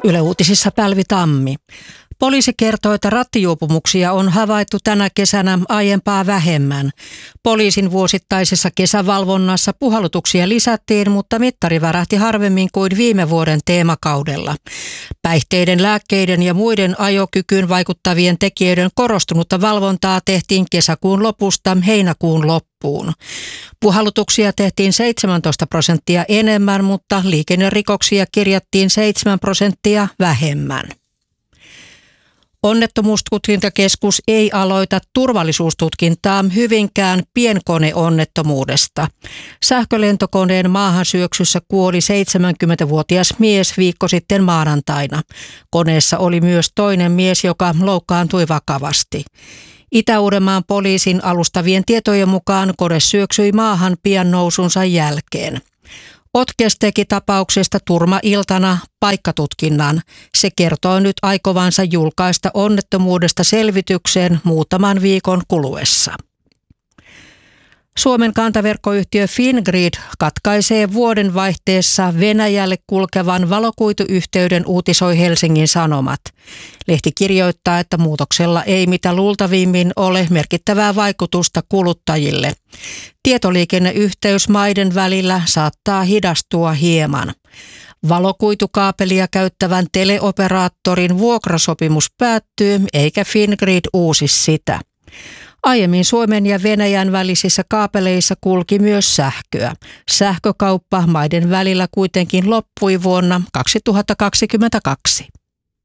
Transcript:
Yle Uutisissa Pälvi Tammi. Poliisi kertoo, että rattijuopumuksia on havaittu tänä kesänä aiempaa vähemmän. Poliisin vuosittaisessa kesävalvonnassa puhallutuksia lisättiin, mutta mittari värähti harvemmin kuin viime vuoden teemakaudella. Päihteiden, lääkkeiden ja muiden ajokykyyn vaikuttavien tekijöiden korostunutta valvontaa tehtiin kesäkuun lopusta heinäkuun loppuun. Puhallutuksia tehtiin 17% enemmän, mutta liikennerikoksia kirjattiin 7% vähemmän. Onnettomuustutkintakeskus ei aloita turvallisuustutkintaa Hyvinkään pienkoneonnettomuudesta. Sähkölentokoneen maahansyöksyssä kuoli 70-vuotias mies viikko sitten maanantaina. Koneessa oli myös toinen mies, joka loukkaantui vakavasti. Itä-Uudenmaan poliisin alustavien tietojen mukaan kone syöksyi maahan pian nousunsa jälkeen. Otkes teki tapauksesta turmailtana paikkatutkinnan. Se kertoo nyt aikovansa julkaista onnettomuudesta selvityksen muutaman viikon kuluessa. Suomen kantaverkkoyhtiö Fingrid katkaisee vuodenvaihteessa Venäjälle kulkevan valokuituyhteyden, uutisoi Helsingin Sanomat. Lehti kirjoittaa, että muutoksella ei mitä luultavimmin ole merkittävää vaikutusta kuluttajille. Tietoliikenneyhteys maiden välillä saattaa hidastua hieman. Valokuitukaapelia käyttävän teleoperaattorin vuokrasopimus päättyy, eikä Fingrid uusi sitä. Aiemmin Suomen ja Venäjän välisissä kaapeleissa kulki myös sähköä. Sähkökauppa maiden välillä kuitenkin loppui vuonna 2022.